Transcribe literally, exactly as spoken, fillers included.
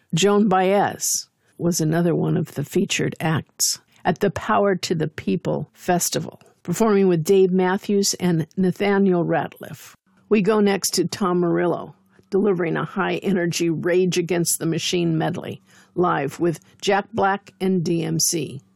Joan Baez was another one of the featured acts at the Power to the People Festival, performing with Dave Matthews and Nathaniel Rateliff. We go next to Tom Morello, delivering a high-energy Rage Against the Machine medley, live with Jack Black and D M C.